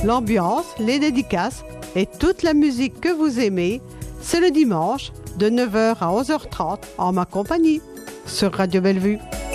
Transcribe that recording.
L'ambiance, les dédicaces et toute la musique que vous aimez, c'est le dimanche de 9h à 11h30 en ma compagnie sur Radio Bellevue.